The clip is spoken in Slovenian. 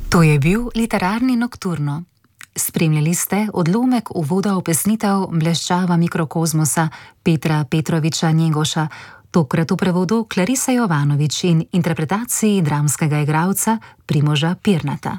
To je bil literarni Nokturno. Spremljali ste odlomek uvoda v pesnitev Bleščava mikrokozmosa Petra Petroviča Njegoša, tokrat v prevodu Clarise Jovanović in interpretaciji dramskega igralca Primoža Pirnata.